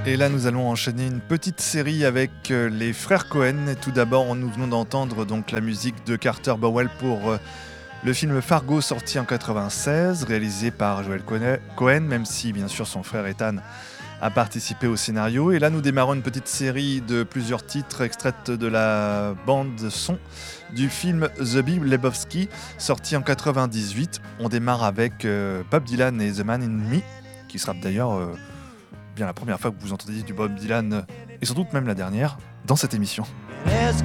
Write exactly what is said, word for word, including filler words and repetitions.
Et là, nous allons enchaîner une petite série avec euh, les frères Cohen. Tout d'abord, nous venons d'entendre donc la musique de Carter Burwell pour euh, le film Fargo, sorti en quatre-vingt-seize, réalisé par Joel Cohen, même si bien sûr son frère Ethan a participé au scénario. Et là, nous démarrons une petite série de plusieurs titres extraits de la bande son du film The Big Lebowski, sorti en quatre-vingt-dix-huit. On démarre avec euh, Bob Dylan et The Man in Me, qui sera d'ailleurs euh, bien la première fois que vous entendez du Bob Dylan, et sans doute même la dernière, dans cette émission.